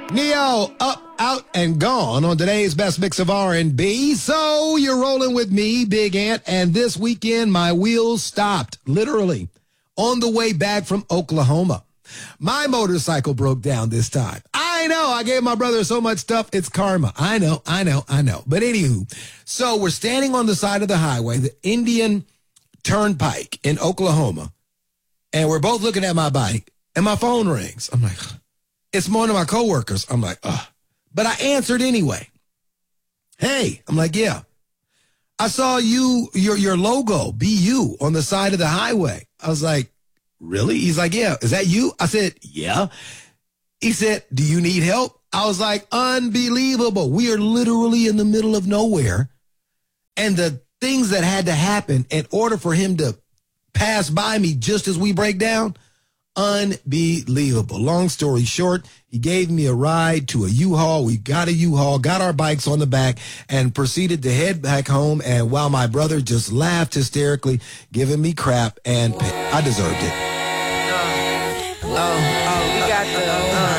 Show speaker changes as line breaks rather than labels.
Neo, up, out, and gone on today's best mix of R&B. So you're rolling with me, Big Ant, and this weekend my wheels stopped, literally, on the way back from Oklahoma. My motorcycle broke down this time. I know, I gave my brother so much stuff, it's karma. I know. But anywho, so we're standing on the side of the highway, the Indian Turnpike in Oklahoma, and we're both looking at my bike, and my phone rings. I'm like, it's one of my coworkers. I'm like, ugh. But I answered anyway. Hey, I'm like, yeah. I saw your logo, BU, on the side of the highway. I was like, really? He's like, yeah. Is that you? I said, yeah. He said, do you need help? I was like, unbelievable. We are literally in the middle of nowhere. And the things that had to happen in order for him to pass by me just as we break down, unbelievable. Long story short, he gave me a ride to a U-Haul. We got a U-Haul, got our bikes on the back, and proceeded to head back home. And while my brother just laughed hysterically, giving me crap, and I deserved it.
We got the